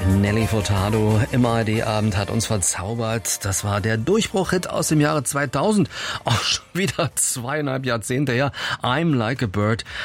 Nelly Furtado im ARD-Abend hat uns verzaubert. Das war der Durchbruchhit aus dem Jahre 2000. Auch schon wieder 2,5 Jahrzehnte her. I'm Like a Bird